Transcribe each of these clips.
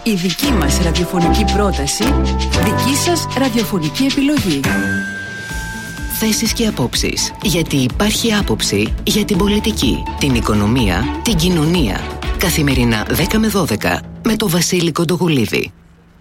Η δική μας ραδιοφωνική πρόταση, δική σας ραδιοφωνική επιλογή. Θέσεις και απόψεις. Γιατί υπάρχει άποψη για την πολιτική, την οικονομία, την κοινωνία. Καθημερινά 10 με 12 με το Βασίλη Κοντογουλίδη.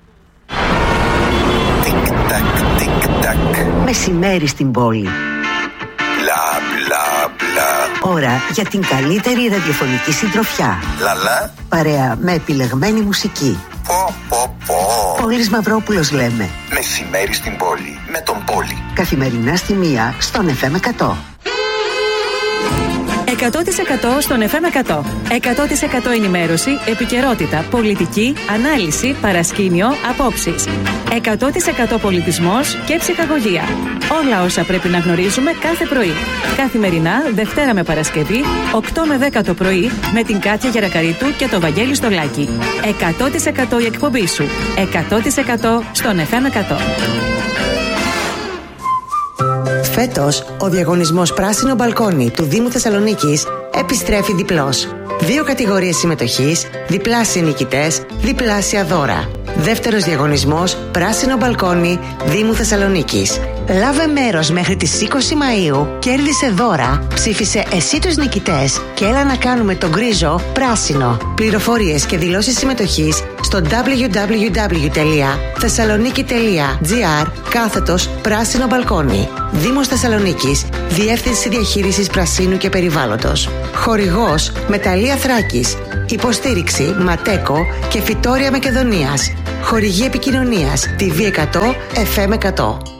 Τικ-τακ, τικ-τακ. Μεσημέρι στην πόλη. Μπλα, μπλα, μπλα. Ώρα για την καλύτερη ραδιοφωνική συντροφιά. Λαλά. Παρέα με επιλεγμένη μουσική. Πω, πω, πω. Πόλης Μαυρόπουλος λέμε. Μεσημέρι στην πόλη με τον Πόλη. Καθημερινά στη 1 στον FM 100. 100% στον FM 100. 100% ενημέρωση, επικαιρότητα, πολιτική, ανάλυση, παρασκήνιο, απόψεις. 100% πολιτισμός και ψυχαγωγία. Όλα όσα πρέπει να γνωρίζουμε κάθε πρωί. Καθημερινά, Δευτέρα με Παρασκευή, 8 με 10 το πρωί, με την Κάτια Γερακαρίτου και το Βαγγέλη Στολάκη. 100% η εκπομπή σου. 100% στον FM 100. Φέτος, ο διαγωνισμός Πράσινο Μπαλκόνι του Δήμου Θεσσαλονίκης επιστρέφει διπλός. 2 κατηγορίες συμμετοχής, διπλάσιοι νικητές, διπλάσια δώρα. Δεύτερος διαγωνισμός Πράσινο Μπαλκόνι Δήμου Θεσσαλονίκης. Λάβε μέρος μέχρι τις 20 Μαΐου, κέρδισε δώρα, ψήφισε εσύ τους νικητές και έλα να κάνουμε τον γκρίζο πράσινο. Πληροφορίες και δηλώσεις συμμετοχής στο www.thessaloniki.gr/πράσινο μπαλκόνι. Δήμος Θεσσαλονίκης, Διεύθυνση Διαχείρισης Πρασίνου και Περιβάλλοντος. Χορηγός Μεταλλεία Θράκης. Υποστήριξη Ματέκο και Φυτόρια Μακεδονίας. Χορηγή επικοινωνίας TV 100 FM 100.